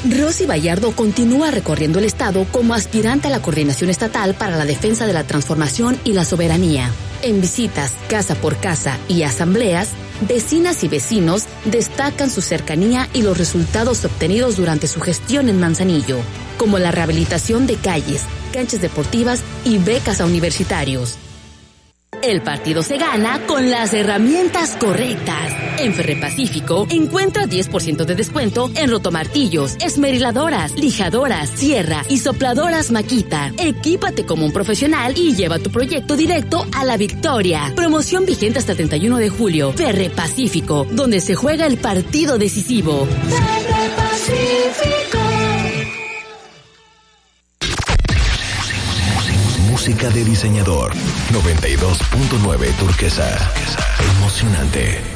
Rosy Bayardo continúa recorriendo el estado como aspirante a la coordinación estatal para la defensa de la transformación y la soberanía. En visitas casa por casa y asambleas, vecinas y vecinos destacan su cercanía y los resultados obtenidos durante su gestión en Manzanillo, como la rehabilitación de calles, canchas deportivas y becas a universitarios. El partido se gana con las herramientas correctas. En Ferrepacífico encuentra 10% de descuento en rotomartillos, esmeriladoras, lijadoras, sierra y sopladoras Makita. Equípate como un profesional y lleva tu proyecto directo a la victoria. Promoción vigente hasta el 31 de julio. Ferrepacífico, donde se juega el partido decisivo. Ferrepacífico. Música de diseñador. 92.9 Turquesa. Emocionante.